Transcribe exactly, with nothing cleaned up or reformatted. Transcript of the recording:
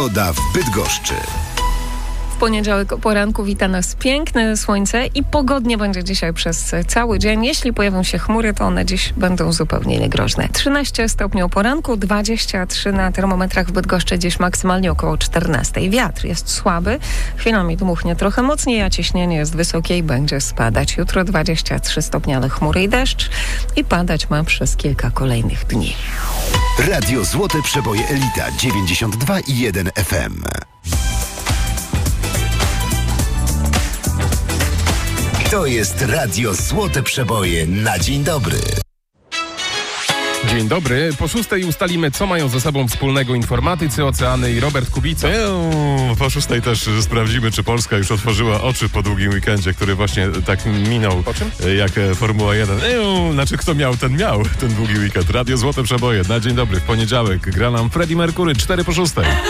Pogoda w Bydgoszczy. W poniedziałek o poranku wita nas piękne słońce i pogodnie będzie dzisiaj przez cały dzień. Jeśli pojawią się chmury, to one dziś będą zupełnie niegroźne. trzynaście stopni o poranku, dwadzieścia trzy na termometrach w Bydgoszczy, dziś maksymalnie około czternaście. Wiatr jest słaby, chwilami dmuchnie trochę mocniej, a ciśnienie jest wysokie i będzie spadać. Jutro dwadzieścia trzy stopnie, ale chmury i deszcz i padać ma przez kilka kolejnych dni. Radio Złote Przeboje Elita dziewięćdziesiąt dwa i jeden F M. To jest Radio Złote Przeboje na dzień dobry. Dzień dobry. Po szóstej ustalimy, co mają ze sobą wspólnego informatycy, oceany i Robert Kubica. Eee, po szóstej też sprawdzimy, czy Polska już otworzyła oczy po długim weekendzie, który właśnie tak minął. Po czym? Jak Formuła jeden. Eee, znaczy, kto miał, ten miał ten długi weekend. Radio Złote Przeboje na dzień dobry. W poniedziałek gra nam Freddie Mercury, cztery po szóstej.